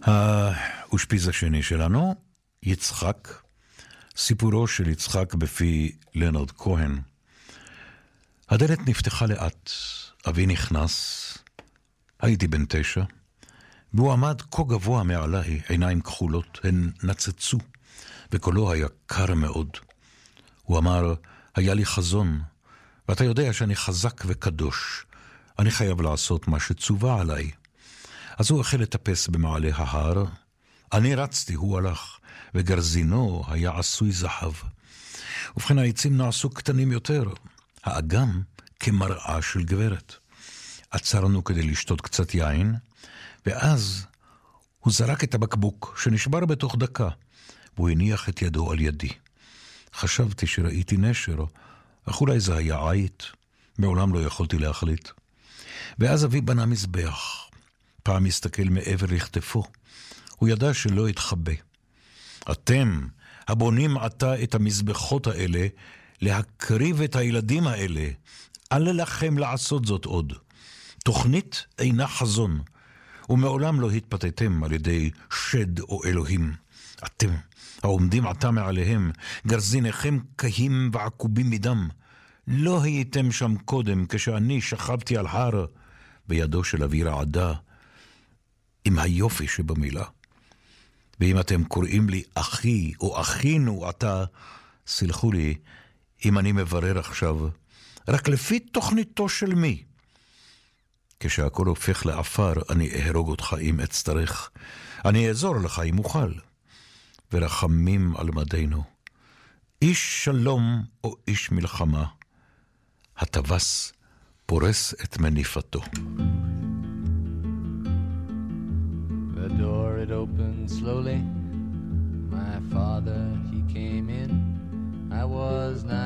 האושפיז השני שלנו, יצחק, סיפורו של יצחק בפי לנרד כהן. הדלת נפתחה לאט, אבי נכנס, הייתי בן 9, והוא עמד כה גבוה מעליי, עיניים כחולות, הן נצצו, וקולו היה קר מאוד. הוא אמר, היה לי חזון, ואתה יודע שאני חזק וקדוש, אני חייב לעשות מה שצובה עליי. אז הוא החל לטפס במעלה ההר, אני רצתי, הוא הלך, וגרזינו היה עשוי זהב. ובכן העצים נעשו קטנים יותר, האגם כמראה של גברת. עצרנו כדי לשתות קצת יין, ואז הוא זרק את הבקבוק שנשבר בתוך דקה, והוא הניח את ידו על ידי. חשבתי שראיתי נשר, אך אולי זה היה עית, מעולם לא יכולתי להחליט. ואז אבי בנה מזבח, פעם הסתכל מעבר לכתפו, הוא ידע שלא יתחבא. אתם, הבונים עתה את המזבחות האלה, להקריב את הילדים האלה, אל לכם לעשות זאת עוד. תוכנית אינה חזון, ומעולם לא התפתיתם על ידי שד או אלוהים. אתם, העומדים עתה מעליהם, גרזיניכם קהים ועקובים מדם. לא הייתם שם קודם כשאני שכבתי על הר, בידו של אבי רעדה, עם היופי שבמילה. ואם אתם קוראים לי אחי או אחינו עתה, סלחו לי אם אני מברר עכשיו, רק לפי תוכניתו של מי. כשהכל הופך לאפר, אני אהרוג אותך אם אצטרך. אני אעזור לך אם אוכל. ורחמים על מדנו. איש שלום או איש מלחמה, הטווס פורס את מניפתו. The door it opened slowly. My father he came in. I was 9